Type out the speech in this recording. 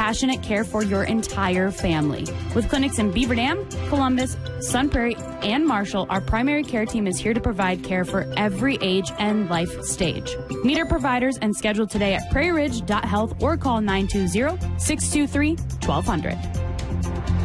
compassionate care for your entire family. With clinics in Beaver Dam, Columbus, Sun Prairie, and Marshall, our primary care team is here to provide care for every age and life stage. Meet our providers and schedule today at prairieridge.health or call 920-623-1200.